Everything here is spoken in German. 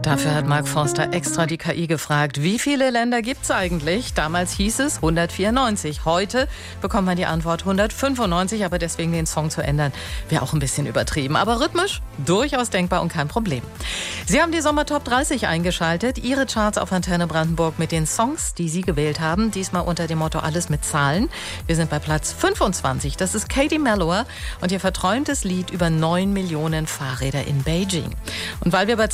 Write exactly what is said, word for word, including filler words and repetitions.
Dafür hat Mark Forster extra die K I gefragt, wie viele Länder gibt es eigentlich? Damals hieß es hundertvierundneunzig. Heute bekommt man die Antwort hundertfünfundneunzig, aber deswegen den Song zu ändern, wäre auch ein bisschen übertrieben. Aber rhythmisch durchaus denkbar und kein Problem. Sie haben die Sommertop dreißig eingeschaltet, Ihre Charts auf Antenne Brandenburg mit den Songs, die Sie gewählt haben. Diesmal unter dem Motto Alles mit Zahlen. Wir sind bei Platz fünfundzwanzig. Das ist Katie Melua und ihr verträumtes Lied über neun Millionen Fahrräder in Beijing. Und weil wir bei